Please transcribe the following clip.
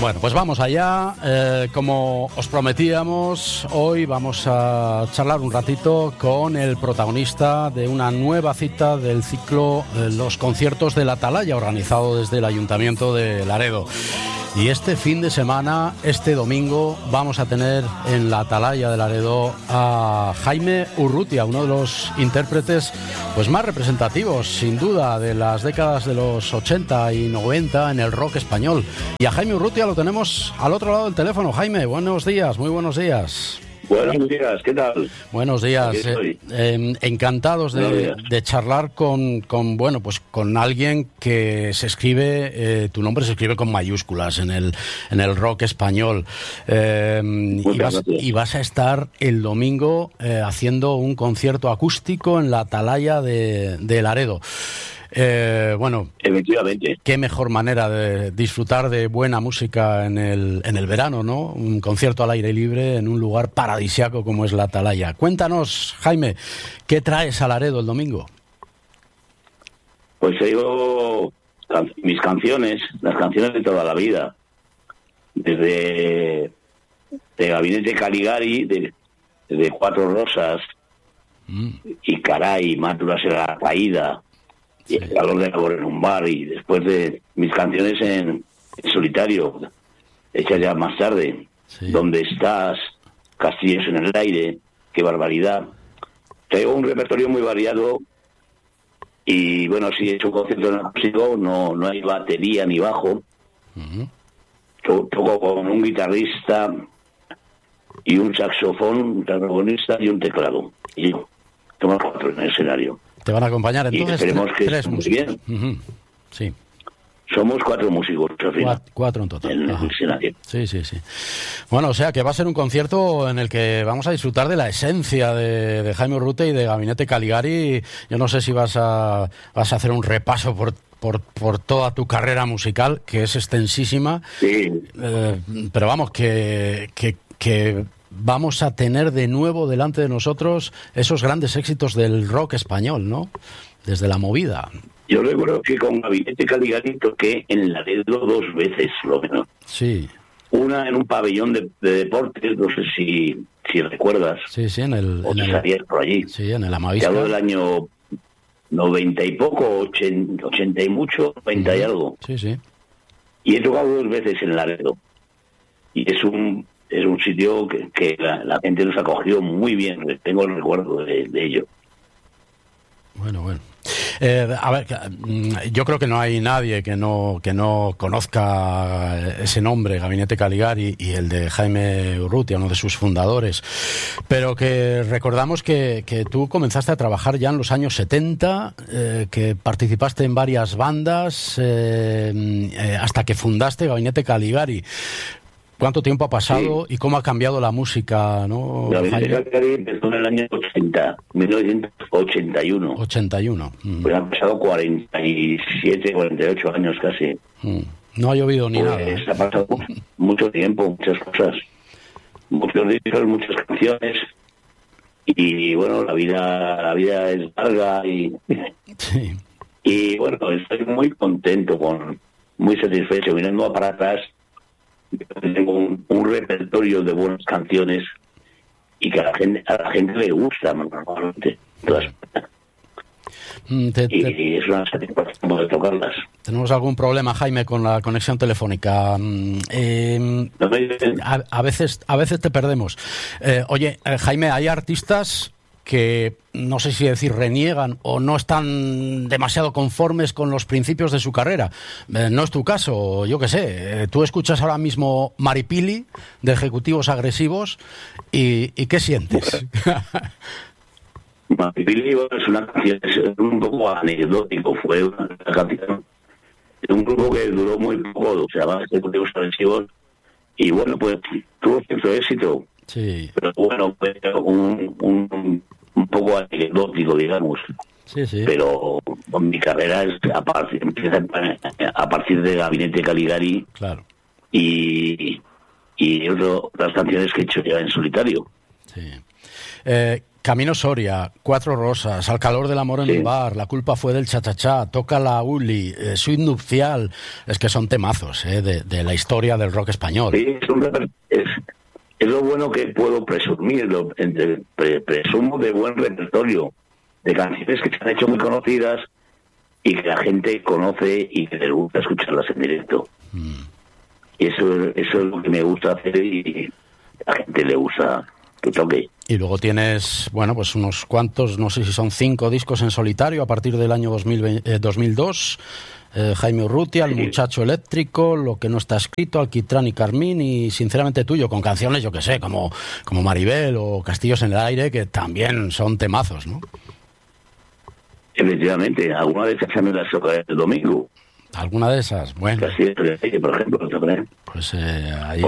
Bueno, pues vamos allá. Como os prometíamos, hoy vamos a charlar un ratito con el protagonista de una nueva cita del ciclo Los Conciertos de la Atalaya, organizado desde el Ayuntamiento de Laredo. Y este fin de semana, este domingo, vamos a tener en la Atalaya de Laredo a Jaime Urrutia, uno de los intérpretes pues más representativos, sin duda, de las décadas de los 80 y 90 en el rock español. Y a Jaime Urrutia lo tenemos al otro lado del teléfono. Jaime, buenos días, muy buenos días. Buenos días, ¿qué tal? Buenos días, encantados de charlar con alguien que se escribe, tu nombre se escribe con mayúsculas en el rock español, y vas a estar el domingo haciendo un concierto acústico en la Atalaya de Laredo. Efectivamente. Qué mejor manera de disfrutar de buena música en el verano, ¿no? Un concierto al aire libre en un lugar paradisiaco como es la Atalaya. Cuéntanos, Jaime, ¿qué traes a Laredo el domingo? Pues traigo mis canciones, las canciones de toda la vida, desde de Gabinete Caligari, de Cuatro Rosas, y Caray, Mátulas en la Caída, y El calor de labor en un bar, y después de mis canciones en solitario, hechas ya más tarde, Donde estás, Castillos en el aire, Qué barbaridad. Traigo un repertorio muy variado, y bueno, si he hecho un concierto en acústico, no hay batería ni bajo. Toco con un guitarrista y un saxofón, un trombonista y un teclado. Y yo, somos cuatro en el escenario. ¿Te van a acompañar entonces? Y esperemos que tres muy músicos. bien. Sí. Somos cuatro músicos al final. Cuatro en total. En el escenario. Sí. Bueno, o sea que va a ser un concierto en el que vamos a disfrutar de la esencia de Jaime Urrutia y de Gabinete Caligari. Yo no sé si vas a hacer un repaso por toda tu carrera musical, que es extensísima. Sí. Pero vamos, que vamos a tener de nuevo delante de nosotros esos grandes éxitos del rock español, ¿no? Desde la movida. Yo recuerdo que con Gabinete Caligari toqué en Laredo 2 veces, lo menos. Sí. Una en un pabellón de deportes, no sé si recuerdas. Sí, en el... O te salías por allí. Sí, en el Amavisca. Te hablo del año 90 y poco, 80 y mucho, 90 y algo. Sí. Y he tocado 2 veces en Laredo. Y es un sitio que la gente nos acogió muy bien. Tengo el recuerdo de ello. Bueno. A ver, yo creo que no hay nadie que no conozca ese nombre, Gabinete Caligari, y el de Jaime Urrutia, uno de sus fundadores, pero que recordamos que tú comenzaste a trabajar ya en los años 70, que participaste en varias bandas, hasta que fundaste Gabinete Caligari. ¿Cuánto tiempo ha pasado y cómo ha cambiado la música, no? Gabinete Caligari empezó en el año 1981. 81. Pues han pasado 47, 48 años casi. No ha llovido ni nada. Ha pasado mucho tiempo, muchas cosas. Muchos discos, muchas canciones. Y bueno, la vida es larga y bueno, estoy muy contento, muy satisfecho. Mirando para atrás, tengo un repertorio de buenas canciones y que a la gente le gusta normalmente. Y es una satisfacción poder tocarlas. ¿Tenemos algún problema, Jaime, con la conexión telefónica? A veces te perdemos. Oye, Jaime, hay artistas que, no sé si decir, reniegan o no están demasiado conformes con los principios de su carrera. No es tu caso, yo qué sé. Tú escuchas ahora mismo Maripili, de Ejecutivos Agresivos, ¿y qué sientes? Maripili es una canción, es un poco anecdótico. Fue una canción de un grupo que duró muy poco, se llamaba Ejecutivos Agresivos, y bueno, pues tuvo cierto éxito. Sí. Pero bueno, fue un poco anecdótico, digamos. Sí. Pero mi carrera empieza a partir de Gabinete Caligari. Claro. Y otras canciones que he hecho ya en solitario. Sí. Camino Soria, Cuatro Rosas, Al calor del amor en un bar, La culpa fue del cha-cha-cha, Toca la Uli, Suite nupcial. Es que son temazos de la historia del rock español. Sí, es lo bueno que puedo presumir. Presumo de buen repertorio, de canciones que se han hecho muy conocidas y que la gente conoce y que les gusta escucharlas en directo. Y eso es lo que me gusta hacer y a la gente le gusta que toque. Y luego tienes, bueno, pues unos cuantos, no sé si son 5 discos en solitario a partir del año 2002. Jaime Urrutia, El muchacho eléctrico, Lo que no está escrito, Alquitrán y Carmín, y Sinceramente tuyo, con canciones, yo que sé, como Maribel o Castillos en el aire, que también son temazos, ¿no? Efectivamente, alguna vez se me las tocaré el domingo. ¿Alguna de esas? Bueno. Castillos en el aire, por ejemplo, pues ahí